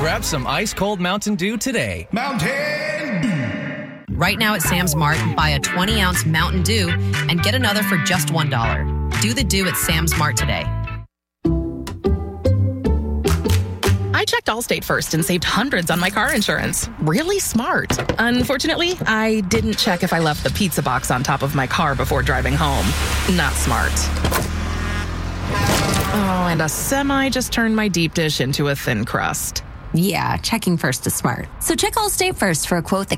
Grab some ice-cold Mountain Dew today. Mountain Dew. Right now at Sam's Mart, buy a 20-ounce Mountain Dew and get another for just $1. Do the Dew at Sam's Mart today. I checked Allstate first and saved hundreds on my car insurance. Really smart. Unfortunately, I didn't check if I left the pizza box on top of my car before driving home. Not smart. Oh, and a semi just turned my deep dish into a thin crust. Yeah, checking first is smart. So check Allstate first for a quote that